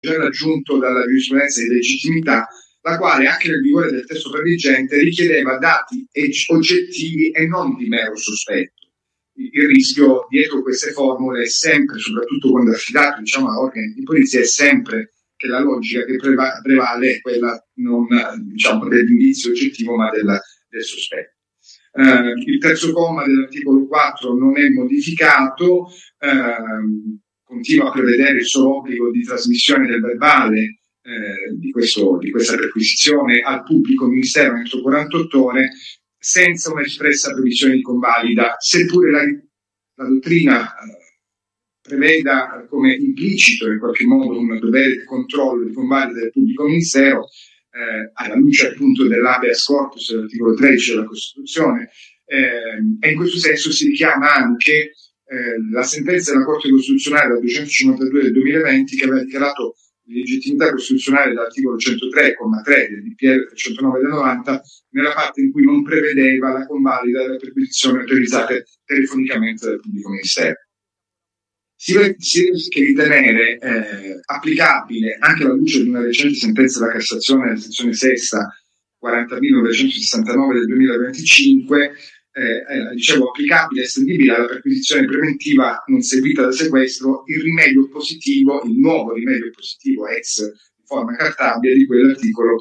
già raggiunto dalla giurisprudenza di legittimità, la quale, anche nel vigore del testo previgente, richiedeva dati oggettivi e non di mero sospetto. Il rischio dietro queste formule è sempre, soprattutto quando affidato, diciamo, a organi di polizia, è sempre che la logica che prevale è quella non, diciamo, dell'indizio oggettivo, ma del sospetto. Il terzo comma dell'articolo 4 non è modificato, continua a prevedere il solo obbligo di trasmissione del verbale di questa perquisizione al pubblico ministero entro 48 ore, senza un'espressa previsione di convalida, seppure la dottrina preveda come implicito in qualche modo un dovere di controllo di convalida del pubblico ministero, alla luce appunto dell'habeas corpus dell'articolo 13 della Costituzione, e in questo senso si richiama anche la sentenza della Corte Costituzionale del 252 del 2020, che aveva dichiarato l'illegittimità costituzionale dell'articolo 103,3 del DPR 309 del 90, nella parte in cui non prevedeva la convalida delle perquisizioni autorizzate telefonicamente dal pubblico ministero. Si rischia di ritenere applicabile, anche alla luce di una recente sentenza della Cassazione della sezione sesta 40.969 del 2025, dicevo, applicabile e estendibile alla perquisizione preventiva non seguita da sequestro il rimedio positivo, il nuovo rimedio positivo ex forma cartabile di quell'articolo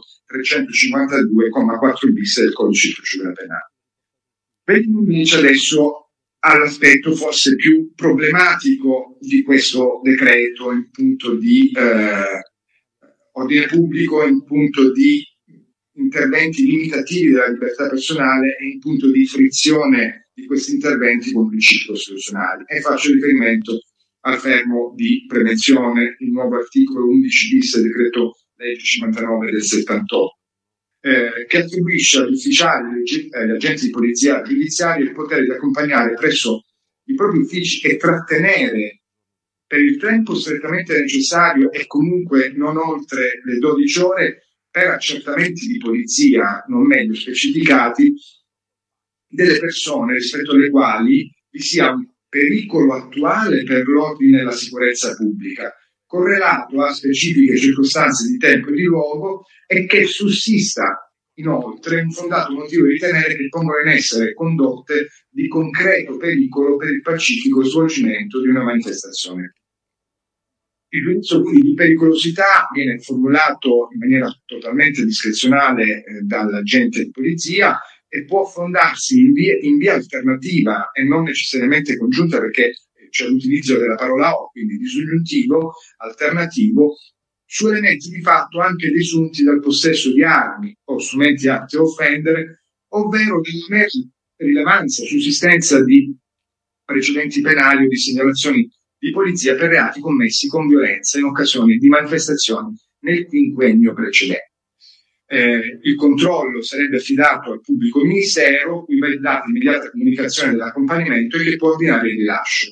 352,4 bis del codice di procedura penale. Vediamo invece adesso all'aspetto forse più problematico di questo decreto in punto di ordine pubblico, in punto di interventi limitativi della libertà personale e in punto di frizione di questi interventi con principi costituzionali. E faccio riferimento al fermo di prevenzione, il nuovo articolo 11 bis del decreto legge 59 del 78. Che attribuisce agli ufficiali e agli agenti di polizia giudiziaria il potere di accompagnare presso i propri uffici e trattenere per il tempo strettamente necessario e comunque non oltre le 12 ore per accertamenti di polizia non meglio specificati delle persone rispetto alle quali vi sia un pericolo attuale per l'ordine e la sicurezza pubblica, correlato a specifiche circostanze di tempo e di luogo, e che sussista inoltre un fondato motivo di ritenere che pongono in essere condotte di concreto pericolo per il pacifico svolgimento di una manifestazione. Il giudizio quindi di pericolosità viene formulato in maniera totalmente discrezionale dall'agente di polizia e può fondarsi in via alternativa e non necessariamente congiunta, perché c'è l'utilizzo della parola o, quindi disgiuntivo, alternativo, su elementi di fatto anche desunti dal possesso di armi o strumenti atti a offendere, ovvero di non rilevanza, sussistenza di precedenti penali o di segnalazioni di polizia per reati commessi con violenza in occasione di manifestazioni nel quinquennio precedente. Il controllo sarebbe affidato al pubblico ministero, cui va data immediata comunicazione dell'accompagnamento e che può ordinare il rilascio.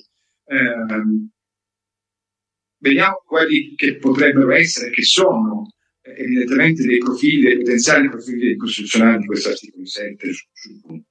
Vediamo quelli che potrebbero essere, che sono evidentemente dei potenziali profili costituzionali di questo articolo 7 sul punto.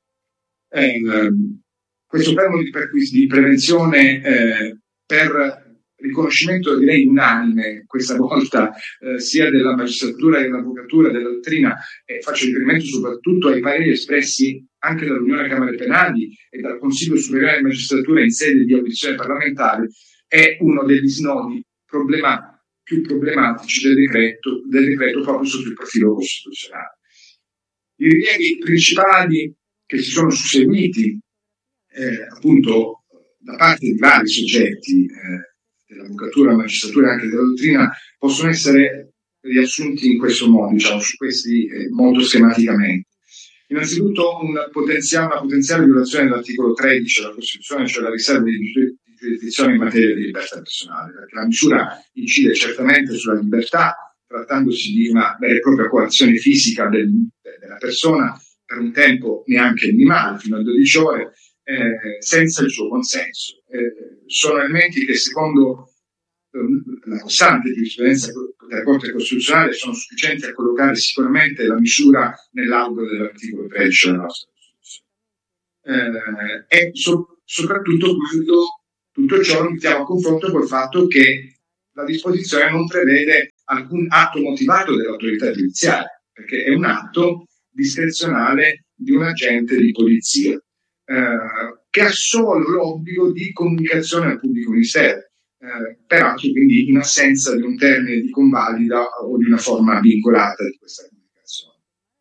Questo fermo di prevenzione per riconoscimento, direi unanime questa volta, sia della magistratura che dell'avvocatura, della dottrina, faccio riferimento soprattutto ai pareri espressi anche dall'Unione Camere Penali e dal Consiglio Superiore di Magistratura in sede di audizione parlamentare, è uno degli snodi più problematici del decreto proprio sotto il profilo costituzionale. I rilievi principali che si sono susseguiti appunto da parte di vari soggetti dell'avvocatura, della magistratura e anche della dottrina possono essere riassunti in questo modo, diciamo, su questi molto schematicamente. Innanzitutto una potenziale violazione dell'articolo 13 della Costituzione, cioè la riserva di giurisdizione in materia di libertà personale, perché la misura incide certamente sulla libertà, trattandosi di una vera e propria coazione fisica della persona per un tempo neanche minimale, fino a 12 ore, senza il suo consenso. Sono elementi che, secondo la costante giurisprudenza della Corte Costituzionale, sono sufficienti a collocare sicuramente la misura nell'alveo dell'articolo 13 della nostra Costituzione. E soprattutto quando tutto ciò lo mettiamo a confronto col fatto che la disposizione non prevede alcun atto motivato dell'autorità giudiziaria, perché è un atto discrezionale di un agente di polizia, che ha solo l'obbligo di comunicazione al pubblico ministero, peraltro quindi in assenza di un termine di convalida o di una forma vincolata di questa comunicazione.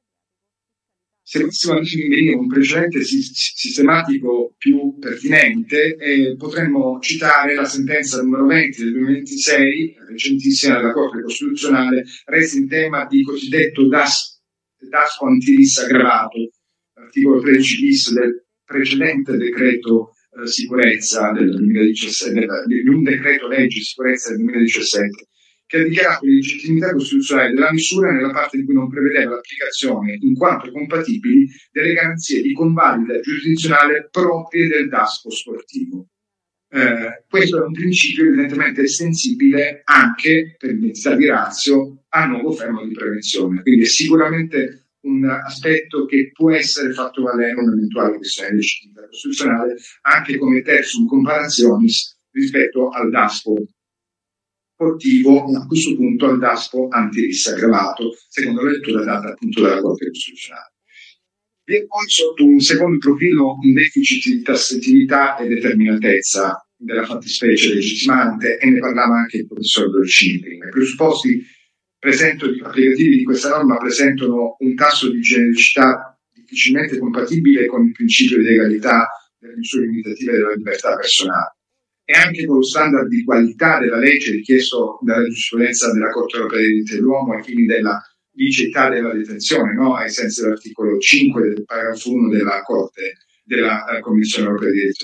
Se dovessimo venire un precedente sistematico più pertinente, potremmo citare la sentenza numero 20 del 2026, recentissima della Corte Costituzionale, resa in tema di cosiddetto DASPO antiris aggravato, l'articolo 13 bis del precedente decreto sicurezza del 2017, di un decreto legge sicurezza del 2017, che ha dichiarato l'illegittimità costituzionale della misura nella parte in cui non prevedeva l'applicazione, in quanto compatibili, delle garanzie di convalida giurisdizionale proprie del DASPO sportivo. Questo è un principio evidentemente estensibile anche per l'identità di ratio al nuovo fermo di prevenzione, quindi è sicuramente un aspetto che può essere fatto valere un'eventuale questione di legittimità costituzionale anche come tersum comparationis rispetto al DASPO sportivo, a questo punto al DASPO antiris aggravato, secondo la lettura data appunto dalla Corte Costituzionale. Vi è poi sotto un secondo profilo un deficit di tassatività e determinatezza della fattispecie legittimante, e ne parlava anche il professor Dolcini prima. I presupposti applicativi di questa norma presentano un tasso di genericità difficilmente compatibile con il principio di legalità delle misure limitative della libertà personale e anche con lo standard di qualità della legge richiesto dalla giurisprudenza della Corte Europea dei diritti dell'uomo ai fini della liceità della detenzione, no? Ai sensi dell'articolo 5 del paragrafo 1 della Corte della Commissione Europea dei diritti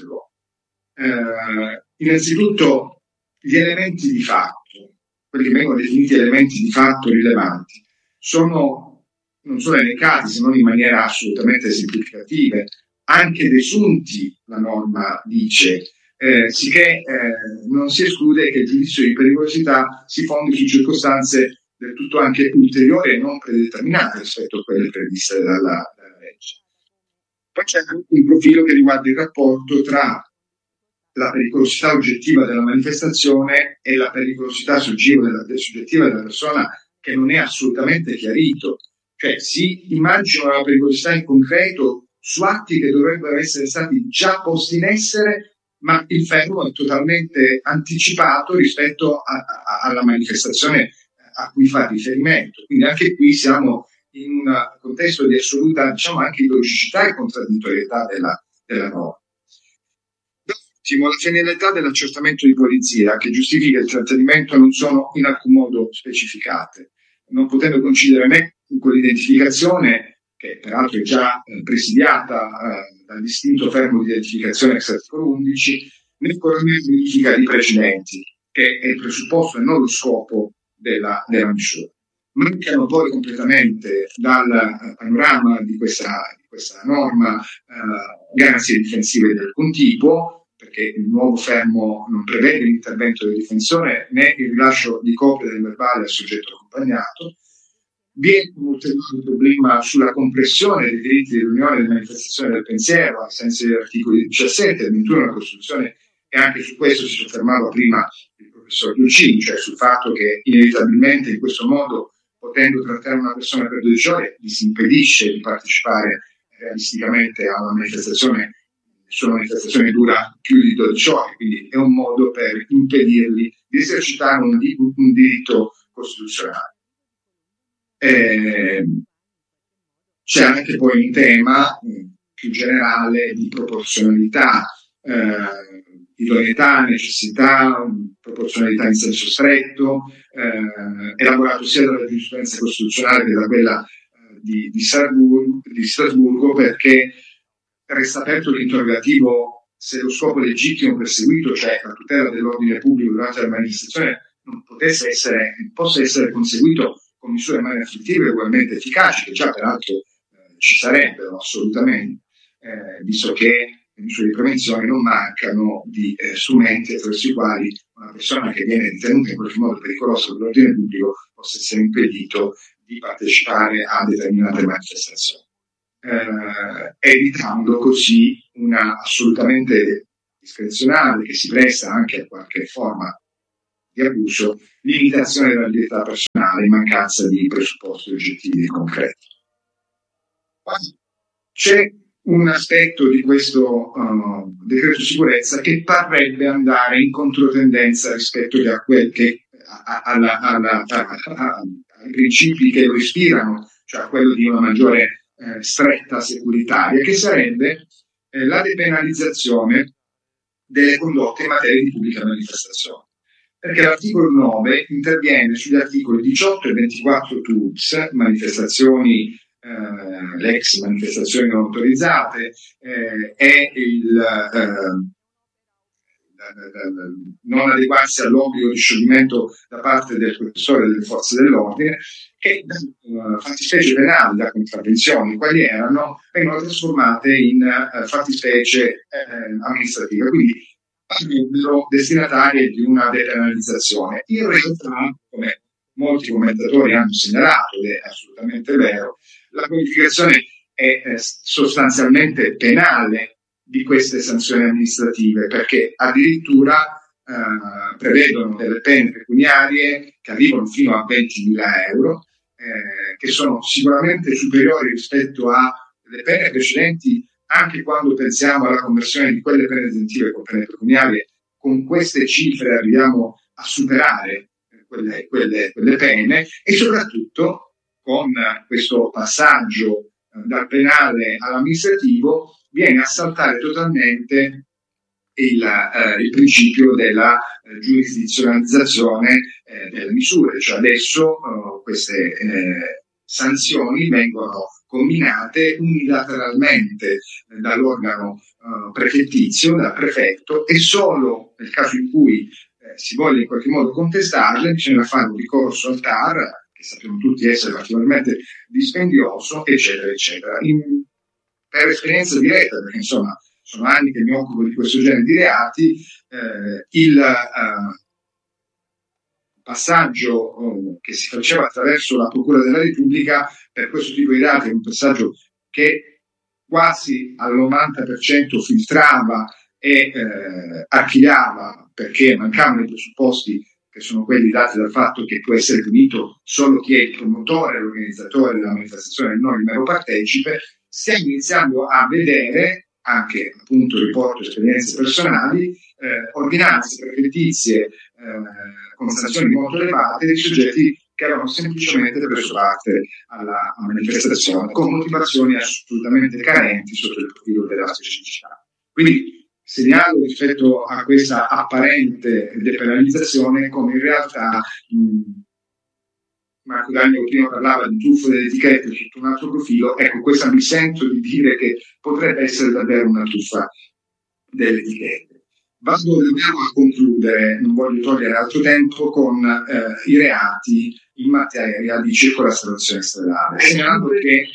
dell'uomo. Innanzitutto gli elementi di fatto, quelli che vengono definiti elementi di fatto rilevanti, sono non solo elencati, se non in maniera assolutamente esemplificative, anche desunti, la norma dice, sicché non si esclude che il giudizio di pericolosità si fondi su circostanze del tutto anche ulteriori e non predeterminate rispetto a quelle previste dalla legge. Poi c'è anche un profilo che riguarda il rapporto tra la pericolosità oggettiva della manifestazione e la pericolosità soggettiva della persona, che non è assolutamente chiarito. Cioè si immagina la pericolosità in concreto su atti che dovrebbero essere stati già posti in essere, ma il fermo è totalmente anticipato rispetto alla manifestazione a cui fa riferimento. Quindi anche qui siamo in un contesto di assoluta, diciamo, anche illogicità e contraddittorietà della norma. La finalità dell'accertamento di polizia che giustifica il trattenimento non sono in alcun modo specificate, non potendo coincidere né con l'identificazione, che peraltro è già presidiata dal distinto fermo di identificazione ex articolo 11, né con la verifica di precedenti, che è il presupposto e non lo scopo della misura. Mancano poi completamente dal panorama di questa norma garanzie difensive di alcun tipo, perché il nuovo fermo non prevede l'intervento del difensore né il rilascio di copia del verbale al soggetto accompagnato. Vi è un ulteriore problema sulla compressione dei diritti di riunione e di manifestazione del pensiero, ai sensi degli articoli 17 e 21 della Costituzione, e anche su questo si soffermava prima il professor Dolcini, cioè sul fatto che inevitabilmente in questo modo, potendo trattare una persona per 12 ore, gli si impedisce di partecipare realisticamente a una manifestazione. Nessuna manifestazione dura più di 12 ore, quindi è un modo per impedirgli di esercitare un diritto costituzionale. C'è anche poi un tema più generale di proporzionalità, idoneità, necessità, proporzionalità in senso stretto, elaborato sia dalla giurisprudenza costituzionale che da quella di Strasburgo, perché resta aperto l'interrogativo se lo scopo legittimo perseguito, cioè la tutela dell'ordine pubblico durante la manifestazione, non possa essere conseguito con misure meno afflittive ugualmente efficaci, che già peraltro ci sarebbero assolutamente, visto che le misure di prevenzione non mancano di strumenti attraverso i quali una persona che viene ritenuta in qualche modo pericolosa per l'ordine pubblico possa essere impedito di partecipare a determinate manifestazioni. Evitando così una assolutamente discrezionale che si presta anche a qualche forma di abuso, limitazione della libertà personale in mancanza di presupposti oggettivi e concreti. C'è un aspetto di questo decreto sicurezza che parrebbe andare in controtendenza rispetto a quel che ai principi che lo ispirano, cioè a quello di una maggiore stretta securitaria, che sarebbe la depenalizzazione delle condotte in materia di pubblica manifestazione. Perché l'articolo 9 interviene sugli articoli 18 e 24 TUPS, manifestazioni, l'ex manifestazioni non autorizzate, e il non adeguarsi all'obbligo di scioglimento da parte del professore delle forze dell'ordine, che fattispecie penali da contravvenzioni, quali erano, vengono trasformate in fattispecie amministrative, quindi sarebbero destinatarie di una depenalizzazione. In realtà, come molti commentatori hanno segnalato, ed è assolutamente vero, la qualificazione è sostanzialmente penale di queste sanzioni amministrative, perché addirittura prevedono delle pene pecuniarie che arrivano fino a 20.000 euro, che sono sicuramente superiori rispetto alle pene precedenti, anche quando pensiamo alla conversione di quelle pene detentive con pene pecuniarie. Con queste cifre arriviamo a superare quelle pene, e soprattutto con questo passaggio dal penale all'amministrativo viene a saltare totalmente il principio della giurisdizionalizzazione delle misure, cioè adesso queste sanzioni vengono comminate unilateralmente dall'organo prefettizio, dal prefetto, e solo nel caso in cui si voglia in qualche modo contestarle bisogna fare un ricorso al TAR, che sappiamo tutti essere particolarmente dispendioso, eccetera, eccetera. Per esperienza diretta, perché insomma sono anni che mi occupo di questo genere di reati, il passaggio che si faceva attraverso la Procura della Repubblica per questo tipo di reati è un passaggio che quasi al 90% filtrava e archiviava, perché mancavano i presupposti, che sono quelli dati dal fatto che può essere punito solo chi è il promotore, l'organizzatore della manifestazione e non il mero partecipe. Stiamo iniziando a vedere, anche appunto riporto esperienze personali, ordinanze prefettizie con sanzioni molto elevate di soggetti che avevano semplicemente preso parte alla manifestazione con motivazioni assolutamente carenti sotto il profilo della specificità. Quindi segnalo rispetto a questa apparente depenalizzazione come in realtà Marco Daniel prima parlava di truffa delle etichette sotto un altro profilo. Ecco, questa mi sento di dire che potrebbe essere davvero una truffa delle etichette. Vado davvero a concludere, non voglio togliere altro tempo, con i reati in materia di circolazione stradale. Segnalando che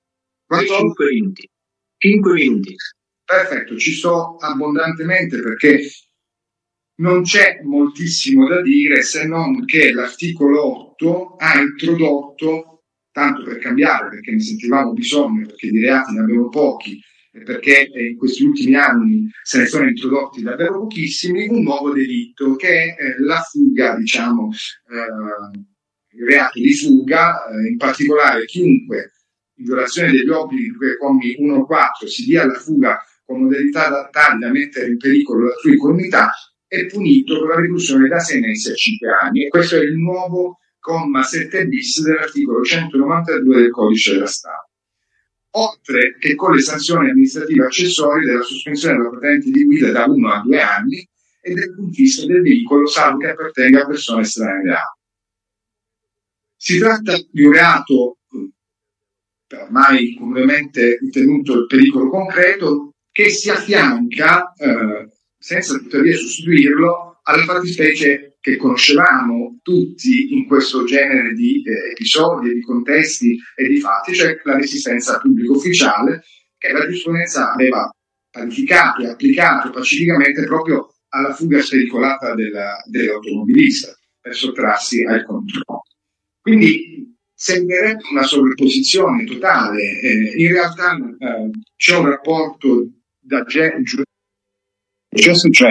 5 minuti. Perfetto, ci sto abbondantemente perché non c'è moltissimo da dire, se non che l'articolo 8 ha introdotto, tanto per cambiare, perché ne sentivamo bisogno, perché di reati ne abbiamo pochi, e perché in questi ultimi anni se ne sono introdotti davvero pochissimi, un nuovo delitto che è la fuga, diciamo, il reato di fuga, in particolare chiunque in violazione degli obblighi di quei commi 1 o 4 si dia alla fuga con modalità tali da mettere in pericolo la sua incolumità, è punito con la reclusione da 6 mesi a 5 anni. E questo è il nuovo comma 7 bis dell'articolo 192 del Codice della Strada. Oltre che con le sanzioni amministrative accessorie della sospensione della patente di guida da 1 a 2 anni e del confisco del veicolo salvo che appartenga a persone estranee. Si tratta di un reato ormai comunemente ritenuto il pericolo concreto, che si affianca, senza tuttavia sostituirlo, alla fattispecie che conoscevamo tutti in questo genere di episodi, di contesti e di fatti, cioè la resistenza al pubblico ufficiale, che la giurisprudenza aveva parificato e applicato pacificamente proprio alla fuga spericolata dell'automobilista per sottrarsi al controllo. Quindi sembrerebbe una sovrapposizione totale, in realtà c'è un rapporto da cioè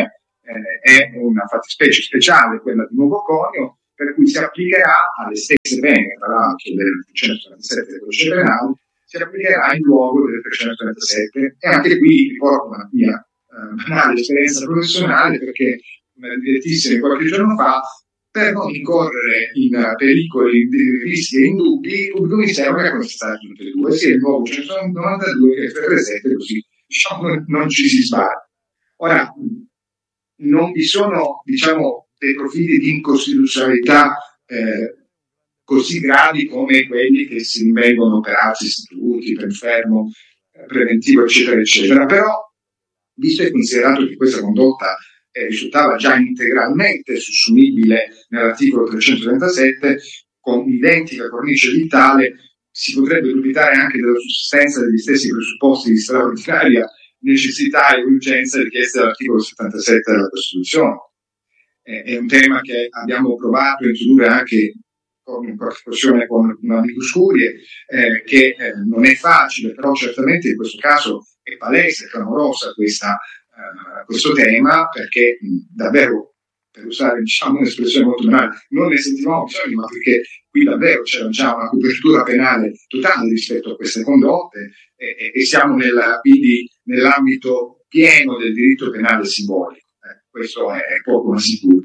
è una fattispecie speciale, quella di nuovo conio, per cui si applicherà alle stesse pene, tra l'altro del 337 del codice penale, si applicherà in luogo del 337. E anche qui riporto una mia banale esperienza professionale, perché una direttissima qualche giorno fa, per non incorrere in pericoli, rischi e indubbi, pubblico ministero che ha contestato tutte e due, sia il nuovo 192 che il 337, così diciamo non ci si sbaglia. Ora, non vi sono, diciamo, dei profili di incostituzionalità così gravi come quelli che si rinvengono per altri istituti, per fermo preventivo, eccetera, eccetera. Però, visto e considerato che questa condotta risultava già integralmente sussumibile nell'articolo 337, con identica cornice edittale, si potrebbe dubitare anche della sussistenza degli stessi presupposti di straordinaria necessità e urgenza richieste dall'articolo 77 della Costituzione. È un tema che abbiamo provato a introdurre anche in qualche occasione con un amicus curiae, che non è facile, però certamente in questo caso è palese, è clamorosa questo tema, perché davvero, per usare diciamo un'espressione molto banale, non ne sentivamo bisogno, ma perché qui davvero c'era già una copertura penale totale rispetto a queste condotte, e siamo quindi nell'ambito pieno del diritto penale simbolico. Questo è poco ma sicuro.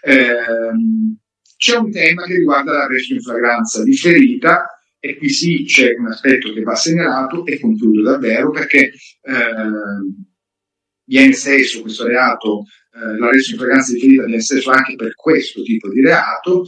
C'è un tema che riguarda l'arresto in flagranza differita, e qui sì c'è un aspetto che va segnalato, e concludo davvero, perché viene esteso questo reato, l'arresto in flagranza differita viene esteso anche per questo tipo di reato.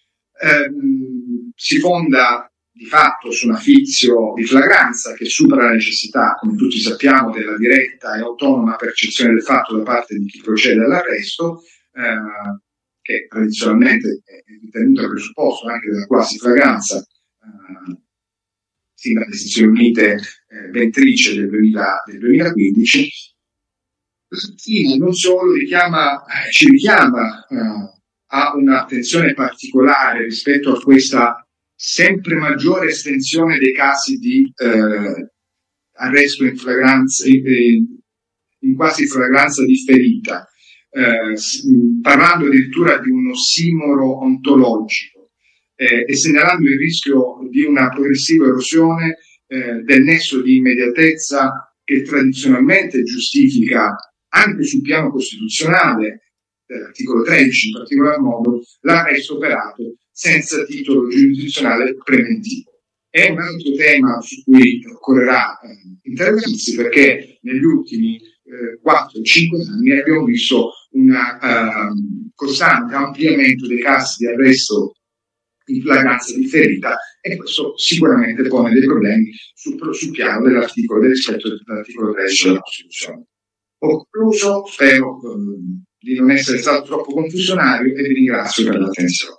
Si fonda di fatto su un affizio di flagranza che supera la necessità, come tutti sappiamo, della diretta e autonoma percezione del fatto da parte di chi procede all'arresto, che tradizionalmente è ritenuto il presupposto anche della quasi flagranza, sin dalle Nazioni Unite Ventrice del 2015. Sì, non solo ci richiama a un'attenzione particolare rispetto a questa sempre maggiore estensione dei casi di arresto in flagranza, in quasi flagranza differita, parlando addirittura di un ossimoro ontologico, e segnalando il rischio di una progressiva erosione del nesso di immediatezza che tradizionalmente giustifica anche sul piano costituzionale, dell'articolo 13 in particolar modo, l'arresto operato senza titolo giurisdizionale preventivo. È un altro tema su cui occorrerà intervenirsi, perché negli ultimi 4-5 anni abbiamo visto un costante ampliamento dei casi di arresto in flagranza differita, e questo sicuramente pone dei problemi sul piano del rispetto dell'articolo 13 della Costituzione. Ho concluso, spero di non essere stato troppo confusionario, e vi ringrazio per l'attenzione.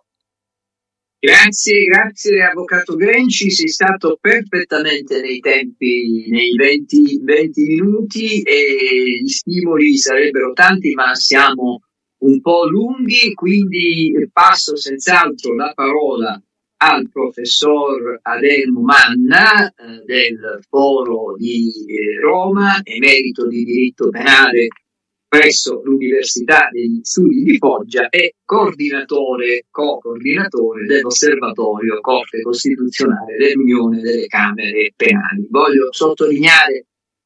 Grazie Avvocato Grenci, sei stato perfettamente nei tempi, nei 20 minuti, e gli stimoli sarebbero tanti ma siamo un po' lunghi, quindi passo senz'altro la parola al professor Ademo Manna del Foro di Roma, emerito di diritto penale presso l'Università degli Studi di Foggia, e co-coordinatore dell'Osservatorio Corte Costituzionale dell'Unione delle Camere Penali. Voglio sottolineare,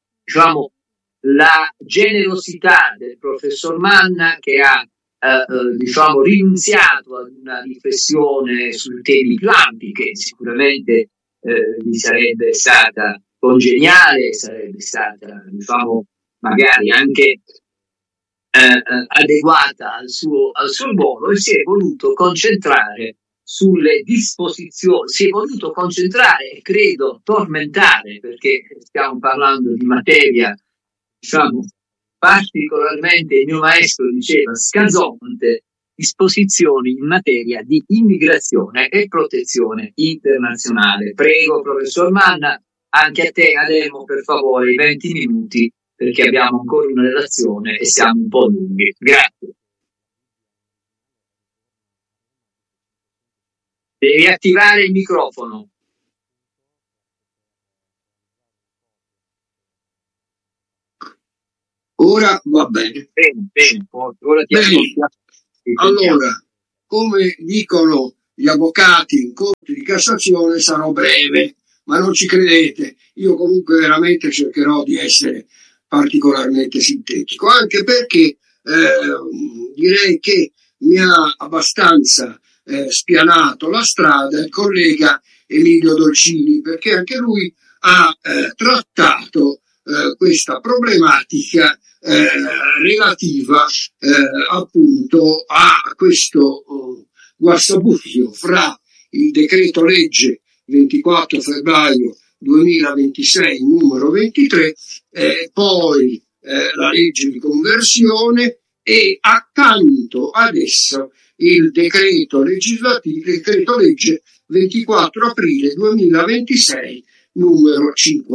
la generosità del professor Manna, che ha rinunziato ad una riflessione sui temi più ampi, che sicuramente gli sarebbe stata congeniale, sarebbe stata magari anche adeguata al suo ruolo, e si è voluto concentrare sulle disposizioni, si è voluto concentrare e credo tormentare, perché stiamo parlando di materia particolarmente, il mio maestro diceva, scazonte, disposizioni in materia di immigrazione e protezione internazionale. Prego, professor Manna, anche a te Ademo, per favore, i 20 minuti, perché abbiamo ancora una relazione e siamo un po' lunghi. Grazie. Devi attivare il microfono. Ora va bene. Bene, ora ti Bene. ascoltiamo. Allora, come dicono gli avvocati in corte di Cassazione, sarò breve, ma non ci credete. Io comunque veramente cercherò di essere particolarmente sintetico, anche perché direi che mi ha abbastanza spianato la strada il collega Emilio Dolcini, perché anche lui ha trattato questa problematica relativa appunto a questo guazzabuglio fra il decreto legge 24 febbraio 2026 numero 23, poi la legge di conversione e accanto ad esso il decreto legge 24 aprile 2026 numero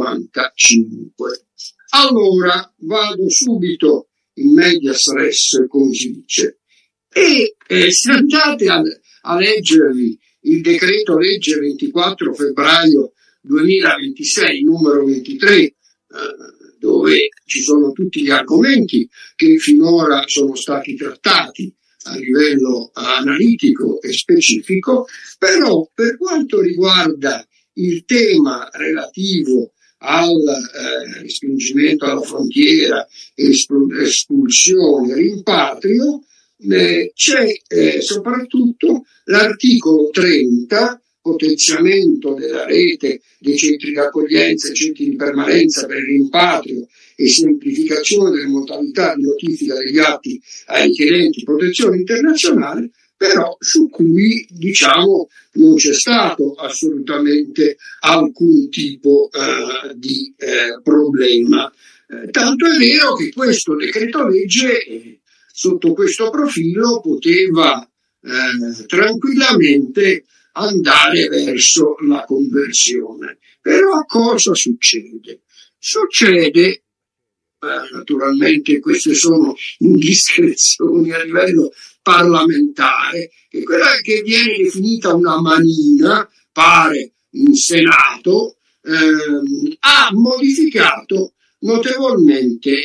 55. Allora vado subito in medias res, come si dice, e se andate a leggervi il decreto legge 24 febbraio 2026 numero 23, dove ci sono tutti gli argomenti che finora sono stati trattati a livello analitico e specifico, però per quanto riguarda il tema relativo al respingimento alla frontiera, espulsione, rimpatrio, c'è soprattutto l'articolo 30, potenziamento della rete dei centri di accoglienza e centri di permanenza per il rimpatrio e semplificazione delle modalità di notifica degli atti ai richiedenti protezione internazionale, però su cui diciamo non c'è stato assolutamente alcun tipo di problema. Tanto è vero che questo decreto legge sotto questo profilo poteva tranquillamente andare verso la conversione. Però cosa succede? Succede, naturalmente queste sono indiscrezioni a livello parlamentare, che quella che viene definita una manina, pare in Senato, ha modificato notevolmente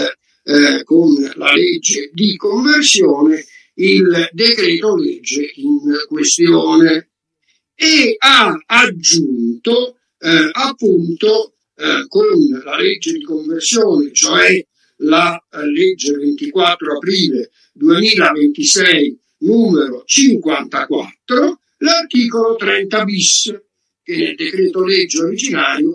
con la legge di conversione il decreto legge in questione e ha aggiunto appunto con la legge di conversione, cioè la legge 24 aprile 2026 numero 54, l'articolo 30 bis, che nel decreto legge originario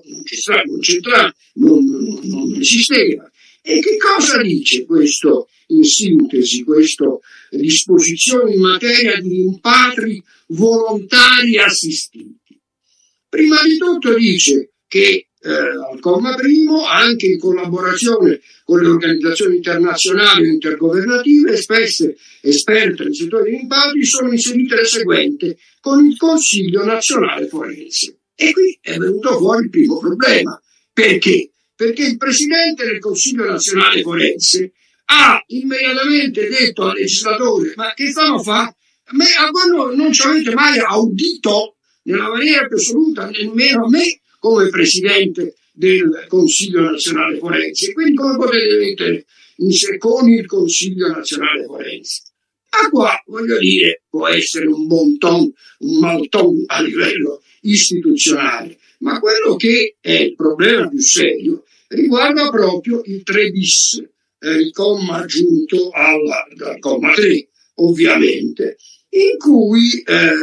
non esisteva. E che cosa dice questo, in sintesi, questa disposizione in materia di rimpatri volontari assistiti? Prima di tutto dice che al comma primo, anche in collaborazione con le organizzazioni internazionali o intergovernative esperte nel settore dei rimpatri, sono inserite le seguenti: con il Consiglio Nazionale Forense. E qui è venuto fuori il primo problema. Perché? Perché il Presidente del Consiglio Nazionale Forense ha immediatamente detto al legislatore: ma che stiamo a fare? A voi non ci avete mai audito nella maniera più assoluta, nemmeno a me come Presidente del Consiglio Nazionale Forense. Quindi come potete mettere con il Consiglio Nazionale Forense? Qua, voglio dire, può essere un bon ton, un mal ton a livello istituzionale, ma quello che è il problema più serio riguarda proprio il 3 bis, il comma aggiunto al comma 3, ovviamente, in cui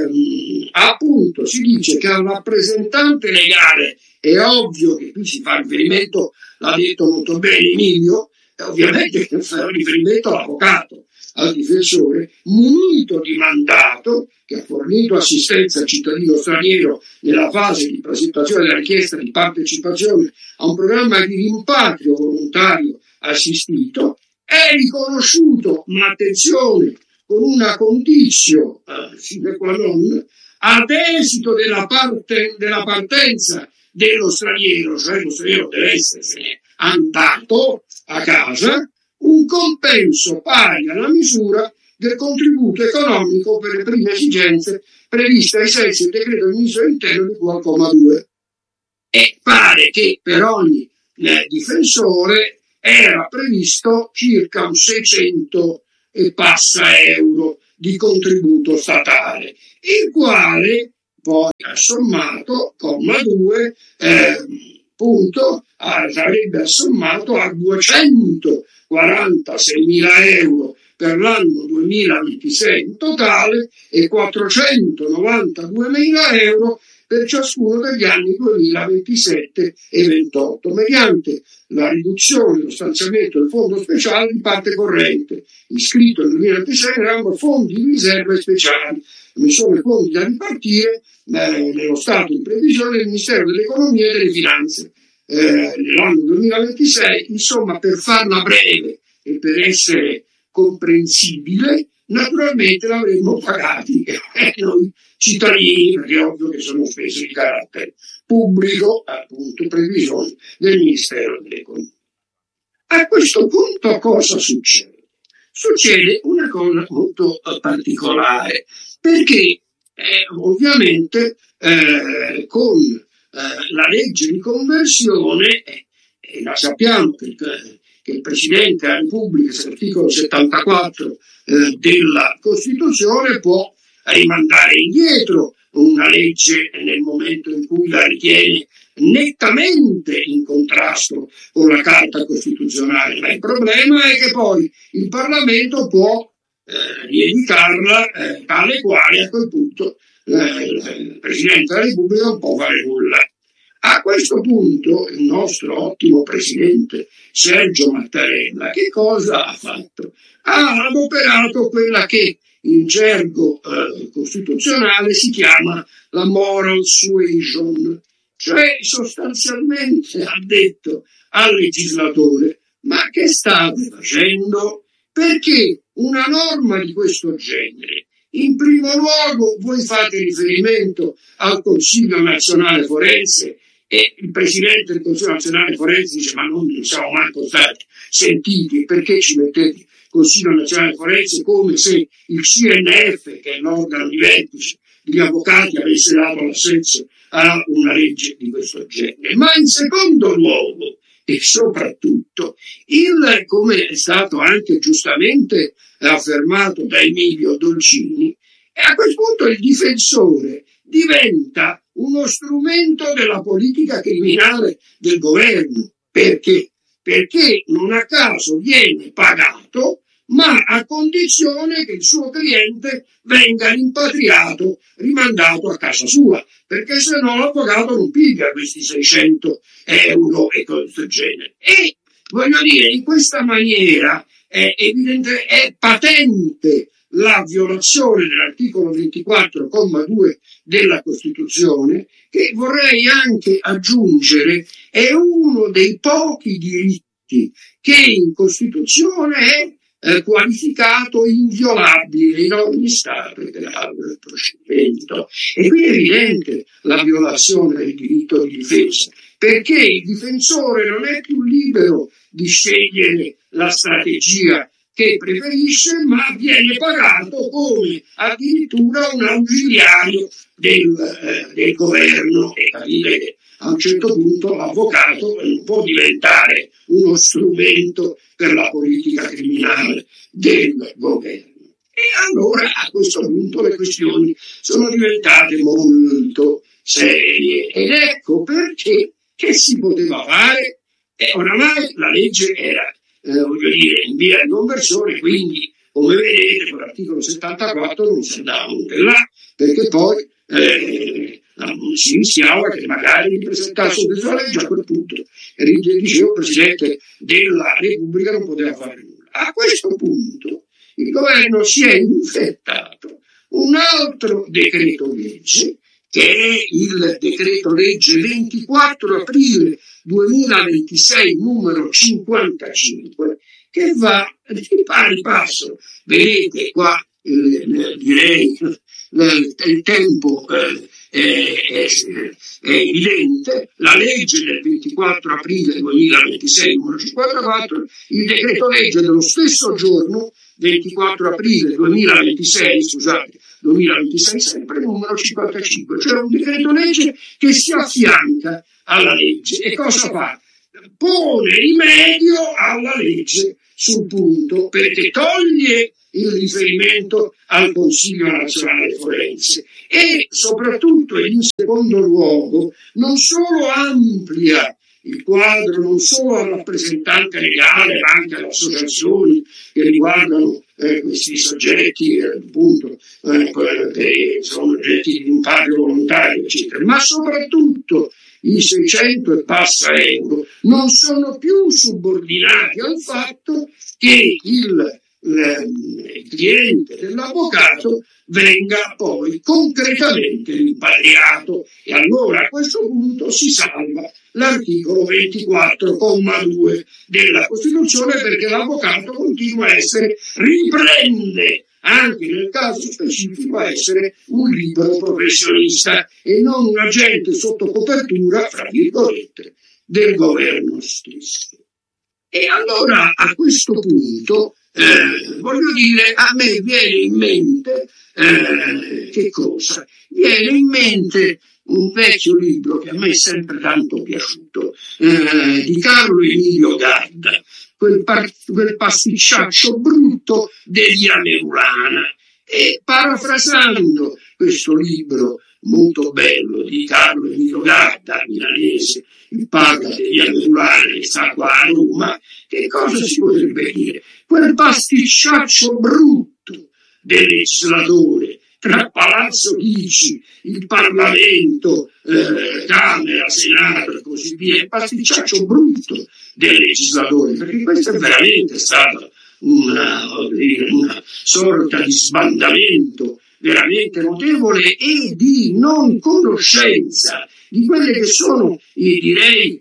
appunto si dice che al rappresentante legale, è ovvio che qui si fa riferimento, l'ha detto molto bene Emilio, ovviamente fa riferimento all'avvocato, al difensore, munito di mandato, che ha fornito assistenza al cittadino straniero nella fase di presentazione della richiesta di partecipazione a un programma di rimpatrio volontario assistito, è riconosciuto, ma attenzione, con una condizio sine qua non, ad esito della partenza dello straniero, cioè lo straniero deve essersene andato a casa, un compenso pari alla misura del contributo economico per le prime esigenze previste ai sensi del decreto del ministro dell'Interno di cui al comma 2. E pare che per ogni difensore era previsto circa un 600 e passa euro di contributo statale, il quale poi assommato, comma 2, sarebbe assommato a 246.000 euro per l'anno 2026 in totale e 492.000 euro per ciascuno degli anni 2027 e 28, mediante la riduzione dello stanziamento del fondo speciale di parte corrente, iscritto nel 2026 nell'ambito fondi di riserva e speciali. Non sono i fondi da ripartire nello stato di previsione del Ministero dell'Economia e delle Finanze. Nell'anno 2026, insomma, per farla breve e per essere comprensibile, naturalmente l'avremmo pagati noi cittadini, perché è ovvio che sono spese di carattere pubblico, appunto, previsioni del Ministero dell'Economia. A questo punto cosa succede? Succede una cosa molto particolare, perché ovviamente con la legge di conversione, la sappiamo che il Presidente della Repubblica, l'articolo 74 della Costituzione, può rimandare indietro una legge nel momento in cui la ritiene nettamente in contrasto con la Carta Costituzionale, ma il problema è che poi il Parlamento può rieditarla tale quale a quel punto il Presidente della Repubblica non può fare nulla. A questo punto il nostro ottimo Presidente Sergio Mattarella che cosa ha fatto? Ha adoperato quella che in gergo costituzionale si chiama la moral suasion, cioè sostanzialmente ha detto al legislatore: ma che state facendo? Perché una norma di questo genere, in primo luogo voi fate riferimento al Consiglio Nazionale Forense e il Presidente del Consiglio Nazionale Forense dice: ma non siamo manco stati sentiti, perché ci mettete il Consiglio Nazionale Forense, come se il CNF, che è l'organo di vertice degli avvocati, avesse dato l'assenso a una legge di questo genere. Ma in secondo luogo, e soprattutto, come è stato anche giustamente affermato da Emilio Dolcini, a quel punto il difensore diventa uno strumento della politica criminale del governo. Perché? Perché non a caso viene pagato, ma a condizione che il suo cliente venga rimpatriato, rimandato a casa sua, perché se no l'avvocato non piglia questi 600 euro e cose del genere. E voglio dire, in questa maniera è evidente, è patente la violazione dell'articolo 24,2 della Costituzione, che vorrei anche aggiungere è uno dei pochi diritti che in Costituzione è qualificato inviolabile in ogni stato e grado del procedimento. E qui è evidente la violazione del diritto di difesa, perché il difensore non è più libero di scegliere la strategia che preferisce, ma viene pagato come addirittura un ausiliario del governo, e capire che a un certo punto l'avvocato non può diventare uno strumento per la politica criminale del governo. E allora a questo punto le questioni sono diventate molto serie, ed ecco perché che si poteva fare. Oramai la legge era in via di conversione, quindi come vedete con l'articolo 74 non si andava molto là, perché poi si rischiava che magari presentasse questa legge, a quel punto dicevo il Presidente della Repubblica non poteva fare nulla. A questo punto il governo si è infettato un altro decreto legge, che è il decreto legge 24 aprile 2026 numero 55, che va di pari passo. Vedete qua, direi, il tempo è evidente. La legge del 24 aprile 2026 numero 54, il decreto legge dello stesso giorno 24 aprile 2026, scusate, 2026 sempre numero 55, cioè un decreto legge che si affianca alla legge. E cosa fa? pone rimedio alla legge sul punto, perché toglie il riferimento al Consiglio nazionale forense e soprattutto, in secondo luogo, non solo amplia il quadro non solo al rappresentante legale, ma anche alle associazioni che riguardano questi soggetti, appunto, che sono oggetti di rimpatrio volontario, eccetera, ma soprattutto i 600 e passa euro non sono più subordinati al fatto che il cliente dell'avvocato venga poi concretamente rimpatriato, e allora a questo punto si salva l'articolo 24,2 della Costituzione, perché l'avvocato continua a riprende anche nel caso specifico a essere un libero professionista e non un agente sotto copertura, fra virgolette, del governo stesso. E allora a questo punto voglio dire, a me viene in mente che cosa? Viene in mente un vecchio libro che a me è sempre tanto piaciuto, di Carlo Emilio Gadda, quel pasticciaccio brutto degli Amerulana. E parafrasando questo libro molto bello di Carlo Emilio Gadda, milanese, il padre degli Amerulana, che sta qua a Roma, che cosa si potrebbe dire? Quel pasticciaccio brutto del legislatore tra Palazzo Chigi, il Parlamento, Camera, Senato e così via, il pasticciaccio brutto del legislatore, perché questo è veramente stato una sorta di sbandamento veramente notevole e di non conoscenza di quelli che sono i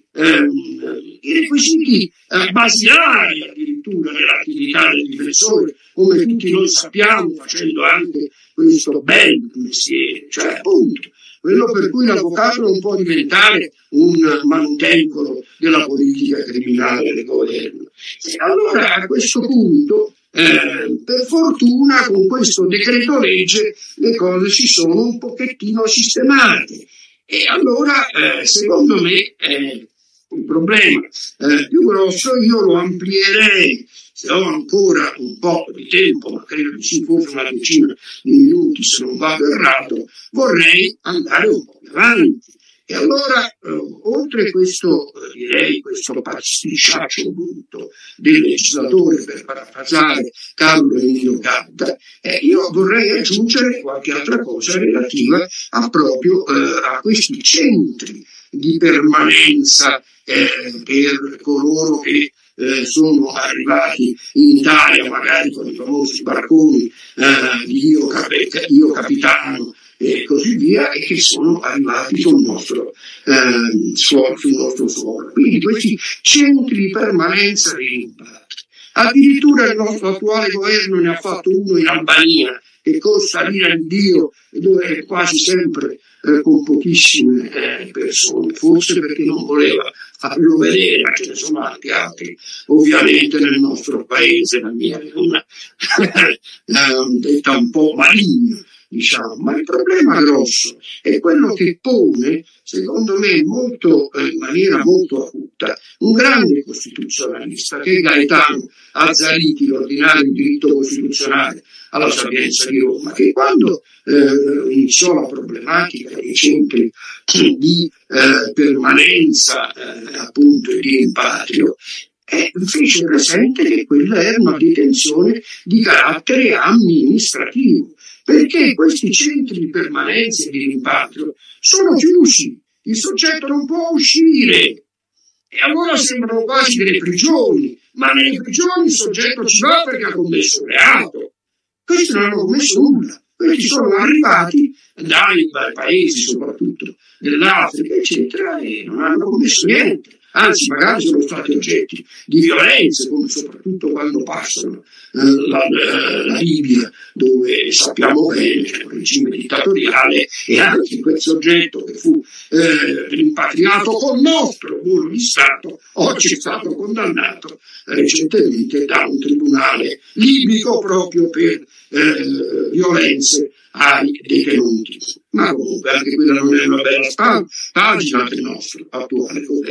requisiti basilari addirittura dell'attività del difensore, come tutti noi sappiamo, facendo anche questo bel mestiere, cioè appunto quello per cui l'avvocato non può diventare un manutengolo della politica criminale del governo. E allora a questo punto, per fortuna, con questo decreto legge le cose si sono un pochettino sistemate. E allora, secondo me, un problema più grosso io lo amplierei. Se ho ancora un po' di tempo, ma credo che ci fosse una decina di minuti se non vado errato, vorrei andare un po' più avanti. E allora, oltre questo, direi, questo pasticciaccio brutto del legislatore, per parafrasare Carlo Emilio Gadda, io vorrei aggiungere qualche altra cosa relativa proprio a questi centri di permanenza per coloro che sono arrivati in Italia magari con i famosi barconi di Io Capitano e così via, e che sono arrivati sul nostro suolo. Quindi questi centri di permanenza di rimpatri. Addirittura il nostro attuale governo ne ha fatto uno in Albania, che costa l'ira di Dio, dove è quasi sempre con pochissime persone, forse perché non voleva farlo vedere, ma ce ne sono anche altri ovviamente nel nostro paese. La mia è una detta un po' maligna, diciamo, ma il problema grosso è quello che pone, secondo me, molto, in maniera molto acuta, un grande costituzionalista che è Gaetano Azzariti, l'ordinario di diritto costituzionale alla Sapienza di Roma, che quando iniziò la problematica dei centri di permanenza appunto di rimpatrio, fece presente che quella era una detenzione di carattere amministrativo, perché questi centri di permanenza e di rimpatrio sono chiusi, il soggetto non può uscire, e allora sembrano quasi delle prigioni, ma nelle prigioni il soggetto ci va perché ha commesso un reato. Questi non hanno commesso nulla, questi sono arrivati dai paesi soprattutto dell'Africa eccetera e non hanno commesso niente, anzi magari sono stati oggetti di violenze, come soprattutto quando passano la Libia, dove sappiamo bene che è un regime dittatoriale, e anche quel soggetto che fu rimpatriato col nostro buono di Stato oggi è stato condannato recentemente da un tribunale libico proprio per violenze ai detenuti. Ma comunque anche quella non è una bella pagina del nostro attuale governo.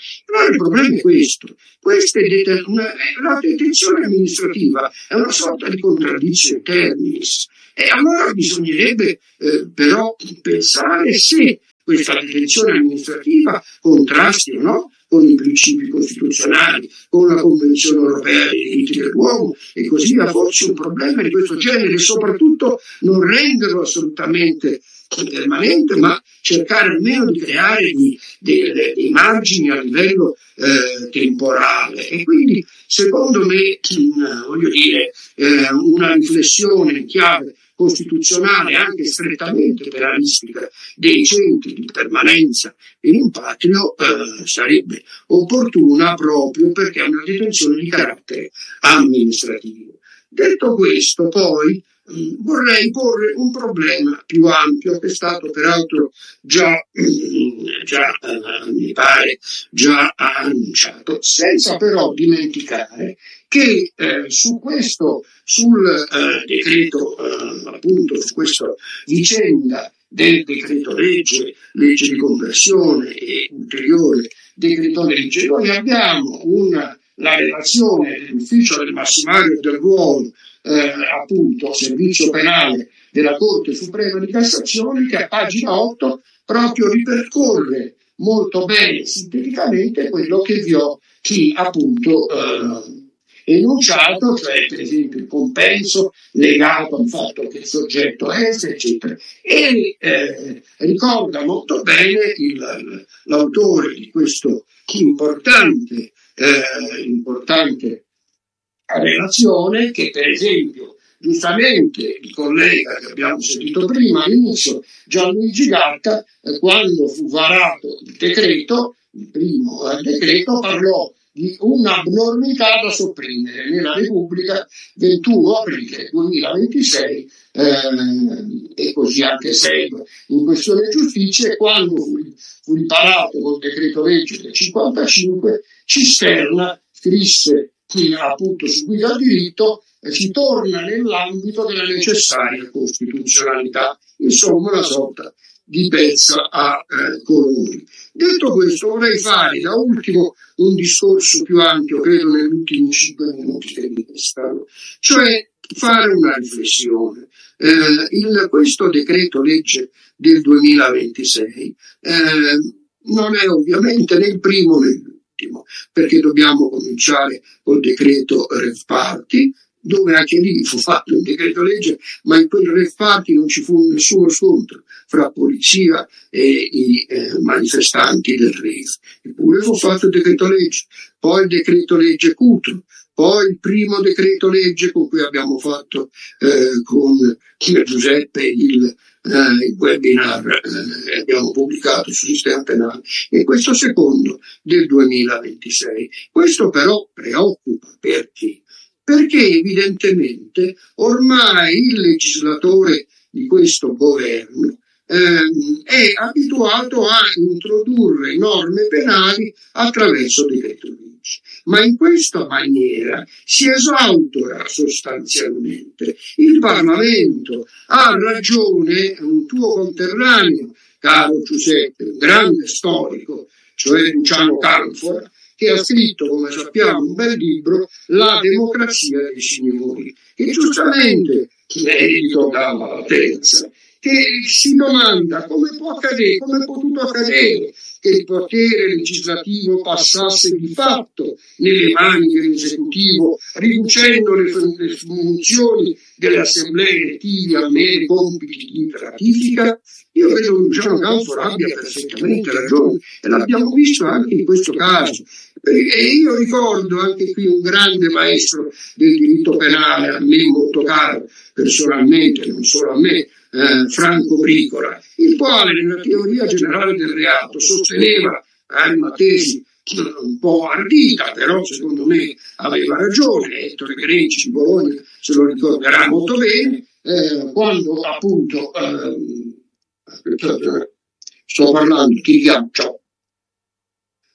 Allora il problema è questo. La detenzione amministrativa è una sorta di contraddizione terminis. E allora bisognerebbe però pensare se questa detenzione amministrativa contrasti o no con i principi costituzionali, con la Convenzione europea dei diritti dell'uomo e così via. Forse un problema di questo genere e soprattutto non renderlo assolutamente permanente, ma cercare almeno di creare dei margini a livello temporale. E quindi secondo me voglio dire una riflessione in chiave costituzionale anche strettamente penalistica dei centri di permanenza e rimpatrio sarebbe opportuna proprio perché è una detenzione di carattere amministrativo. Detto questo, poi vorrei porre un problema più ampio che è stato peraltro già mi pare già annunciato, senza però dimenticare che sul decreto, appunto su questa vicenda del decreto legge di conversione e ulteriore decreto legge, noi abbiamo la relazione dell'ufficio del massimario del ruolo, appunto servizio penale della Corte Suprema di Cassazione, che a pagina 8 proprio ripercorre molto bene sinteticamente quello che vi ho appunto enunciato, cioè per esempio il compenso legato al fatto che il soggetto è, eccetera, e ricorda molto bene l'autore di questo importante relazione che per esempio giustamente il collega che abbiamo sentito prima all'inizio, Gianluigi Gatta, quando fu varato il primo decreto, parlò di un'abnormità da sopprimere nella Repubblica 21 aprile 2026 e così anche segue in questione giustizia, quando fu riparato col decreto legge del 55, Cisterna scrisse appunto su Guida al diritto, si torna nell'ambito della necessaria costituzionalità, insomma una sorta di pezza a colori. Detto questo, vorrei fare da ultimo un discorso più ampio, credo negli ultimi 5 minuti che mi restano, cioè fare una riflessione. Questo decreto legge del 2026 non è ovviamente né il primo né l'ultimo, perché dobbiamo cominciare col decreto Rave Party, dove anche lì fu fatto un decreto legge, ma in quel Rave Party non ci fu nessuno scontro fra polizia e i manifestanti del rave. Eppure fu fatto il decreto legge, poi il decreto legge Cutro, poi il primo decreto legge con cui abbiamo fatto con Giuseppe il webinar abbiamo pubblicato sul sistema penale, e questo secondo del 2026. Questo però preoccupa perché evidentemente ormai il legislatore di questo governo è abituato a introdurre norme penali attraverso decreto legge, ma in questa maniera si esautora sostanzialmente il Parlamento. Ha ragione un tuo conterraneo, caro Giuseppe, un grande storico, cioè Luciano Canfora, che ha scritto, come sappiamo, un bel libro, La democrazia dei signori, che giustamente è edito dalla Latenza, che si domanda come è potuto accadere che il potere legislativo passasse di fatto nelle mani dell'esecutivo, riducendo le funzioni delle assemblee elettive a meri compiti di ratifica. Io credo che Luciano Canfora abbia perfettamente ragione, e l'abbiamo visto anche in questo caso. E io ricordo anche qui un grande maestro del diritto penale, a me molto caro personalmente, non solo a me, Franco Bricola, il quale nella teoria generale del reato sosteneva una tesi un po' ardita, però secondo me aveva ragione. Ettore Grenci di Bologna se lo ricorderà molto bene, quando appunto sto parlando, ti chiamo, ciao.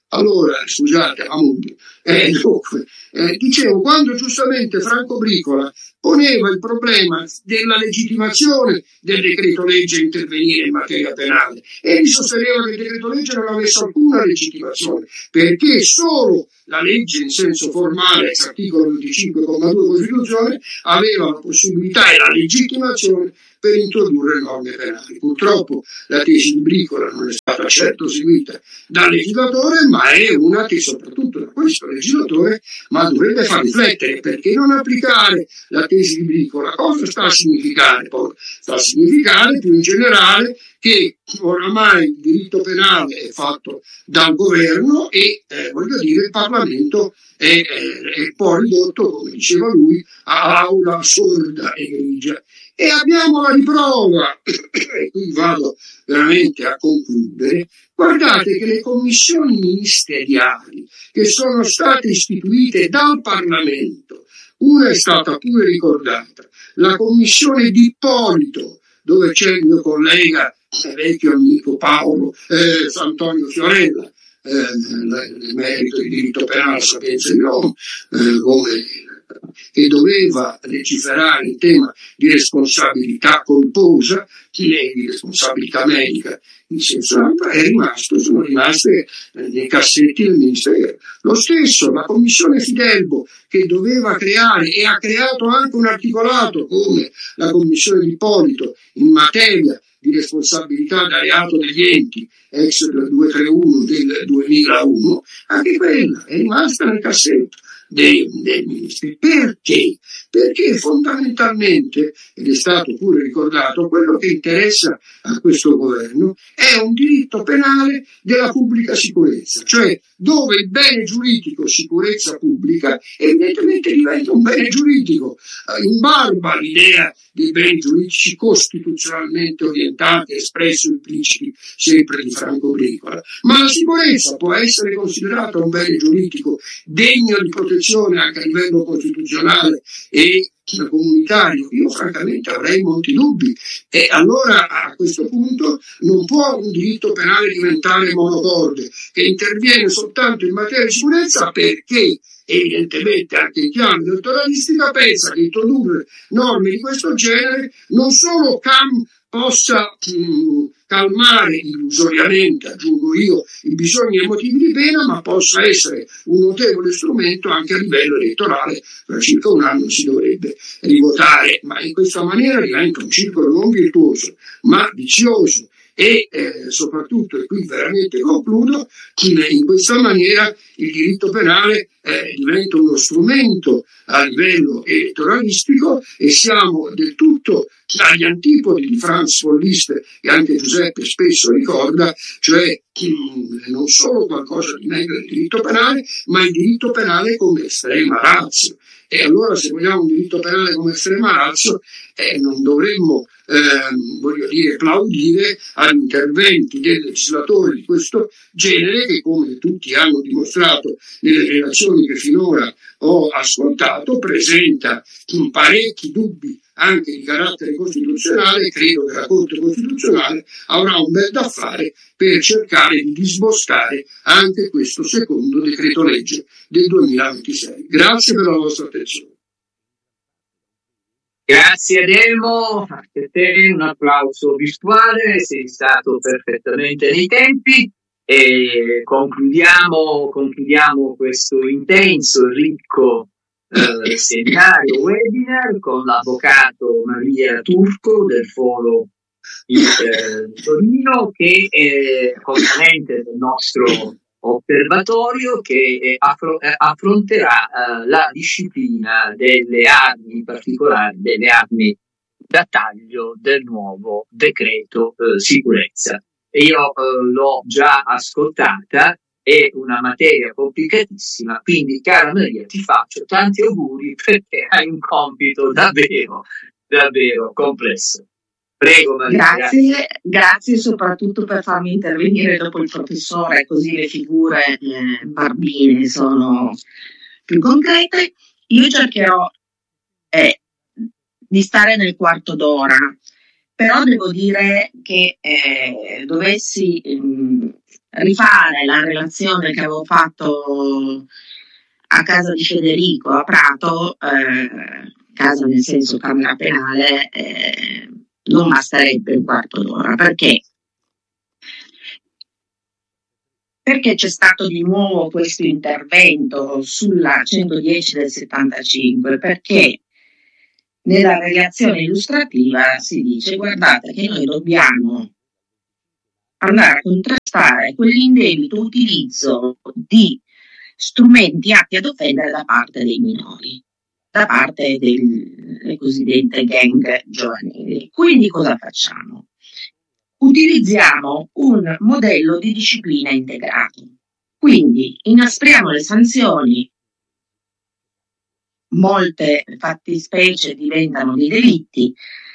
Allora, scusate, dunque, dicevo, quando giustamente Franco Bricola poneva il problema della legittimazione del decreto legge a intervenire in materia penale, egli sosteneva che il decreto legge non avesse alcuna legittimazione, perché solo la legge in senso formale, ex articolo 25,2 Costituzione, aveva la possibilità e la legittimazione per introdurre norme penali. Purtroppo la tesi di Bricola non è stata certo seguita dal legislatore, ma è una che soprattutto da questo legislatore dovrebbe far riflettere, perché non applicare la tesi di Bricola. Cosa sta a significare poi? Sta a significare più in generale che oramai il diritto penale è fatto dal governo e il Parlamento è poi ridotto, come diceva lui, a aula sorda e grigia. E abbiamo la riprova, e qui vado veramente a concludere. Guardate che le commissioni ministeriali che sono state istituite dal Parlamento, una è stata pure ricordata, la commissione di Ippolito, dove c'è il mio collega, vecchio amico Paolo Antonio Fiorella, merito di diritto penale, Sapienza di Roma, che doveva legiferare in tema di responsabilità colposa, di responsabilità medica in senso ampio, sono rimaste nei cassetti del Ministero. Lo stesso la commissione Fidelbo, che doveva creare e ha creato anche un articolato come la commissione di Ippolito in materia di responsabilità da reato degli enti, ex 231 del 2001, anche quella è rimasta nel cassetto dei ministri. Perché? Perché fondamentalmente, ed è stato pure ricordato, quello che interessa a questo governo è un diritto penale della pubblica sicurezza, cioè dove il bene giuridico sicurezza pubblica evidentemente diventa un bene giuridico, in barba all'idea dei beni giuridici costituzionalmente orientati, espressi o impliciti sempre di Franco Bricola. Ma la sicurezza può essere considerata un bene giuridico degno di protezione anche a livello costituzionale e comunitario? Io francamente avrei molti dubbi, e allora a questo punto non può un diritto penale diventare monocorde che interviene soltanto in materia di sicurezza, perché evidentemente anche in chiave elettoralistica pensa che introdurre norme di questo genere non solo possa calmare illusoriamente, aggiungo io, i bisogni emotivi di pena, ma possa essere un notevole strumento anche a livello elettorale. Tra circa un anno si dovrebbe rivotare, ma in questa maniera diventa un circolo non virtuoso ma vizioso. E soprattutto, e qui veramente concludo, in questa maniera il diritto penale diventa uno strumento a livello elettoralistico, e siamo del tutto agli antipodi di Franz von Liszt, che anche Giuseppe spesso ricorda, cioè non solo qualcosa di meglio del diritto penale, ma il diritto penale come estrema ratio. E allora, se vogliamo un diritto penale come estrema ratio, non dovremmo plaudire agli interventi del legislatore di questo genere, che, come tutti hanno dimostrato nelle relazioni che finora ho ascoltato, presenta parecchi dubbi anche di carattere costituzionale. Credo che la Corte Costituzionale avrà un bel da fare per cercare di disboscare anche questo secondo decreto legge del 2026. Grazie per la vostra attenzione. Grazie Adelmo, a te un applauso virtuale, sei stato perfettamente nei tempi, e concludiamo questo intenso e ricco seminario webinar con l'avvocato Maria Turco del Foro di Torino, che è componente del nostro osservatorio, che affronterà la disciplina delle armi, in particolare delle armi da taglio del nuovo decreto sicurezza. E io l'ho già ascoltata, è una materia complicatissima, quindi cara Maria ti faccio tanti auguri, perché hai un compito davvero, davvero complesso. Prego Maria. Grazie soprattutto per farmi intervenire dopo il professore, così le figure barbine sono più concrete. Io cercherò di stare nel quarto d'ora, Però devo dire che dovessi rifare la relazione che avevo fatto a casa di Federico a Prato, casa nel senso camera penale, non basterebbe un quarto d'ora. Perché? Perché c'è stato di nuovo questo intervento sulla 110 del 75? Perché nella relazione illustrativa si dice: guardate che noi dobbiamo andare a contrastare quell'indebito utilizzo di strumenti atti ad offendere da parte dei minori, da parte delle cosiddette gang giovanili. Quindi cosa facciamo? Utilizziamo un modello di disciplina integrato. Quindi inaspriamo le sanzioni, molte fattispecie diventano dei delitti,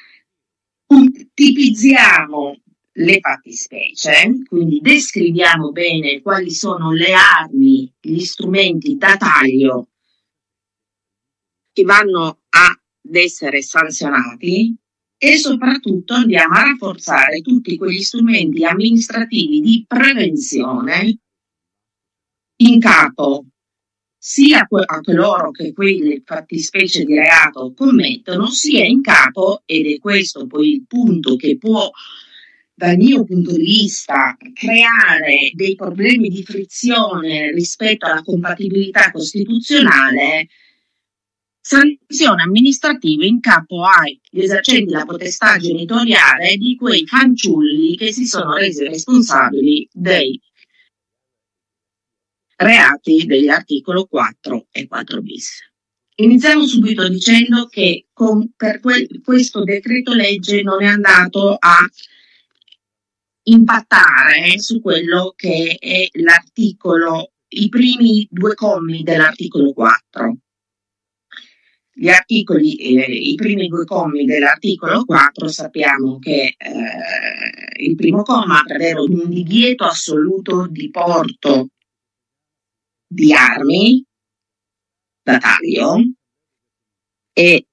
tipizziamo le fattispecie, quindi descriviamo bene quali sono le armi, gli strumenti da taglio che vanno ad essere sanzionati, e soprattutto andiamo a rafforzare tutti quegli strumenti amministrativi di prevenzione in capo sia a coloro che quelle fattispecie di reato commettono, sia in capo, ed è questo poi il punto che può, dal mio punto di vista, creare dei problemi di frizione rispetto alla compatibilità costituzionale, sanzioni amministrative in capo agli esercenti la potestà genitoriale di quei fanciulli che si sono resi responsabili dei reati degli articoli 4 e 4 bis. Iniziamo subito dicendo che questo decreto legge non è andato a impattare su quello che è l'articolo, i primi due commi dell'articolo 4. I primi due commi dell'articolo 4 sappiamo che il primo comma prevede un divieto assoluto di porto di armi da taglio e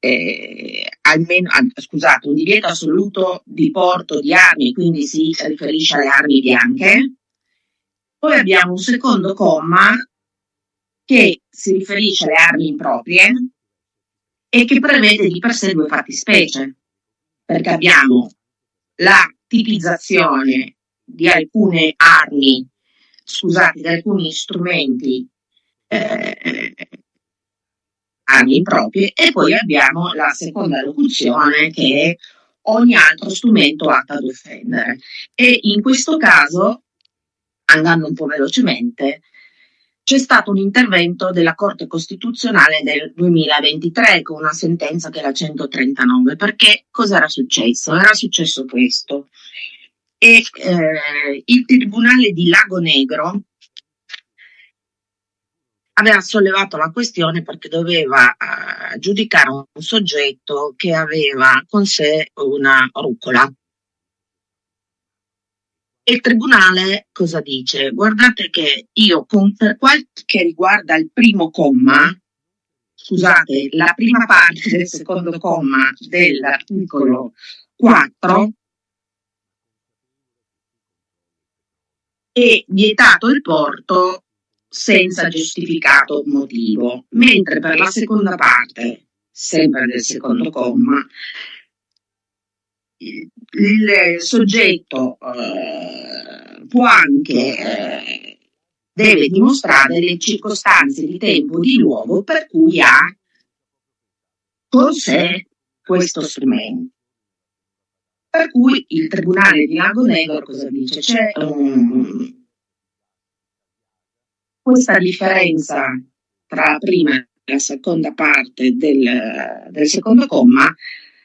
un divieto assoluto di porto di armi, quindi si riferisce alle armi bianche. Poi abbiamo un secondo comma che si riferisce alle armi improprie e che prevede di per sé due fattispecie, perché abbiamo la tipizzazione di alcune armi, di alcuni strumenti armi improprie, e poi abbiamo la seconda locuzione che è ogni altro strumento atto ad offendere. E in questo caso, andando un po' velocemente, c'è stato un intervento della Corte Costituzionale del 2023 con una sentenza che è la 139. Perché cosa era successo? Era successo questo. E il Tribunale di Lago Negro aveva sollevato la questione perché doveva giudicare un soggetto che aveva con sé una rucola. E il tribunale cosa dice? Guardate che io, per quel che riguarda il primo comma, scusate, la prima parte del secondo comma dell'articolo 4, è vietato il porto senza giustificato motivo, mentre per la seconda parte, sempre del secondo comma, il soggetto può anche deve dimostrare le circostanze di tempo di luogo per cui ha con sé questo strumento. Per cui il Tribunale di Lago Negro cosa dice? C'è questa differenza tra la prima e la seconda parte del secondo comma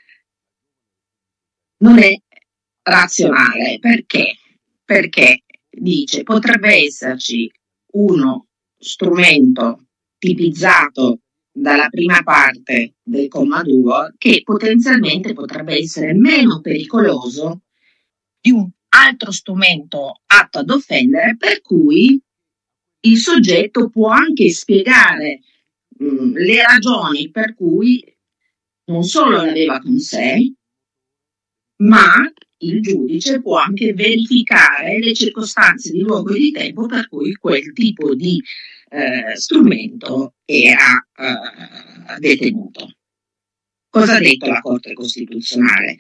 non è razionale. Perché? Perché dice potrebbe esserci uno strumento tipizzato dalla prima parte del comma 2 che potenzialmente potrebbe essere meno pericoloso di un altro strumento atto ad offendere, per cui il soggetto può anche spiegare le ragioni per cui non solo l'aveva con sé, ma il giudice può anche verificare le circostanze di luogo e di tempo per cui quel tipo di strumento era detenuto. Cosa ha detto la Corte Costituzionale?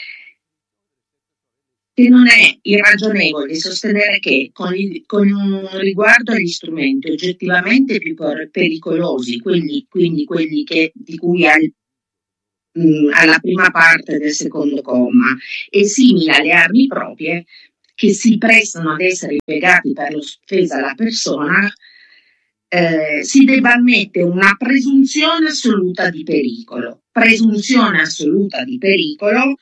Che non è irragionevole sostenere che con riguardo agli strumenti oggettivamente più pericolosi, quindi quelli di cui alla prima parte del secondo comma, e simili alle armi proprie, che si prestano ad essere impiegati per l'offesa alla persona, si debba ammettere una presunzione assoluta di pericolo. Presunzione assoluta di pericolo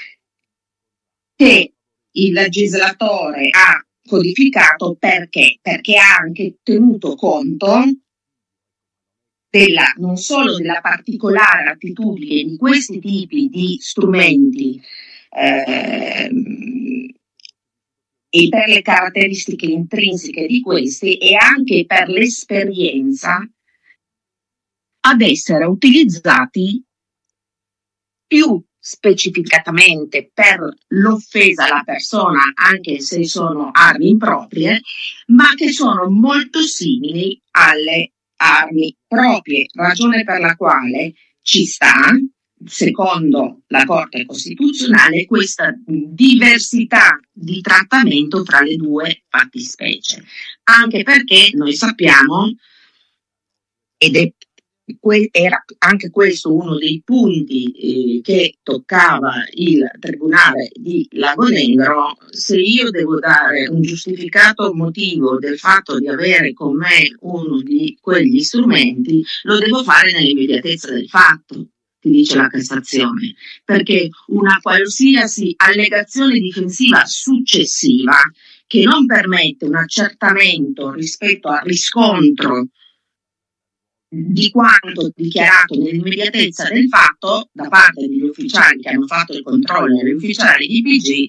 che il legislatore ha codificato perché ha anche tenuto conto non solo della particolare attitudine di questi tipi di strumenti e per le caratteristiche intrinseche di questi, e anche per l'esperienza ad essere utilizzati più specificatamente per l'offesa alla persona, anche se sono armi improprie, ma che sono molto simili alle armi proprie, ragione per la quale ci sta, secondo la Corte Costituzionale, questa diversità di trattamento tra le due fattispecie, anche perché noi sappiamo, ed era anche questo uno dei punti che toccava il Tribunale di Lagonegro, se io devo dare un giustificato motivo del fatto di avere con me uno di quegli strumenti, lo devo fare nell'immediatezza del fatto, ti dice la Cassazione, perché una qualsiasi allegazione difensiva successiva che non permette un accertamento rispetto al riscontro di quanto dichiarato nell'immediatezza del fatto da parte degli ufficiali che hanno fatto il controllo, degli ufficiali di PG,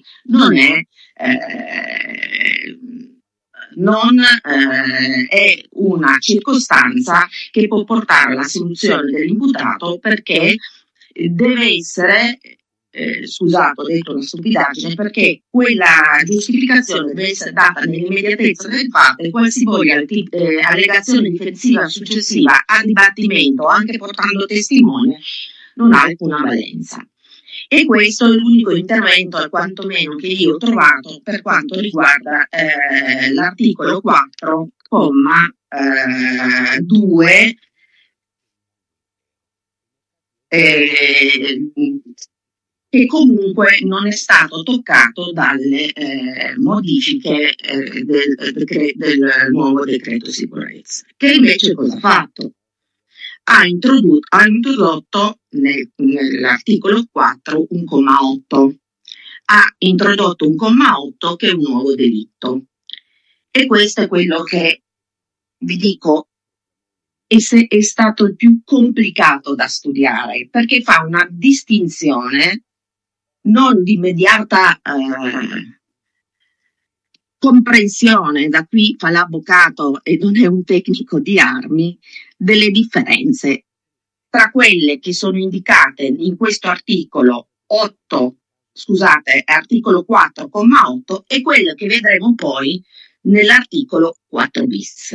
non è una circostanza che può portare alla soluzione dell'imputato, perché deve essere scusate, ho detto una stupidaggine, perché quella giustificazione deve essere data nell'immediatezza del fatto e qualsivoglia allegazione difensiva successiva a dibattimento, anche portando testimone, non ha alcuna valenza. E questo è l'unico intervento, quantomeno, che io ho trovato per quanto riguarda l'articolo 4, comma 2, che comunque non è stato toccato dalle modifiche del nuovo decreto sicurezza, che invece cosa ha fatto? Ha introdotto nell'articolo 4 un comma 8, ha introdotto un comma 8 che è un nuovo delitto, e questo è quello che vi dico è stato il più complicato da studiare, perché fa una distinzione non di immediata comprensione, da qui fa l'avvocato e non è un tecnico di armi, delle differenze tra quelle che sono indicate in questo articolo 4,8 e quelle che vedremo poi nell'articolo 4 bis.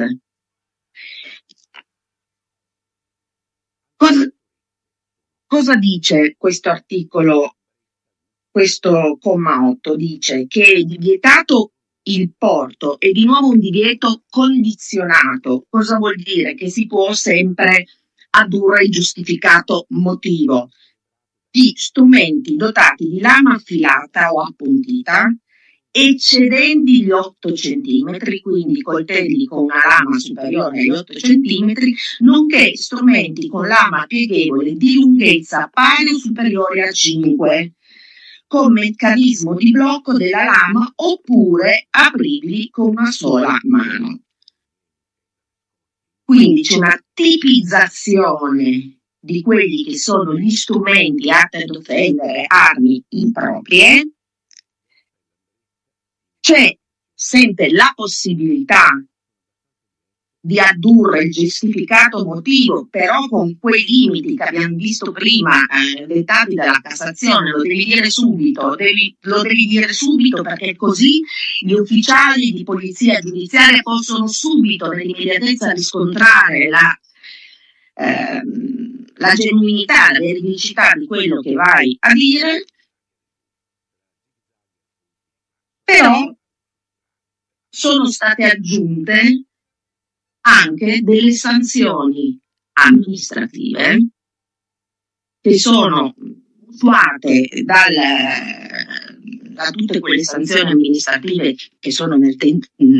Cosa dice questo articolo? Questo comma 8 dice che è vietato il porto, e di nuovo un divieto condizionato. Cosa vuol dire? Che si può sempre addurre il giustificato motivo di strumenti dotati di lama affilata o appuntita eccedenti gli 8 cm, quindi coltelli con una lama superiore agli 8 cm, nonché strumenti con lama pieghevole di lunghezza pari o superiore a 5, con meccanismo di blocco della lama, oppure apribili con una sola mano. Quindi c'è una tipizzazione di quelli che sono gli strumenti atti ad offendere armi improprie. C'è sempre la possibilità di addurre il giustificato motivo, però con quei limiti che abbiamo visto prima, dettati dalla Cassazione, lo devi dire subito, perché così gli ufficiali di polizia giudiziaria possono subito, nell'immediatezza, riscontrare la genuinità, la veridicità di quello che vai a dire. Però sono state aggiunte anche delle sanzioni amministrative che sono mutuate da tutte quelle sanzioni amministrative che sono nel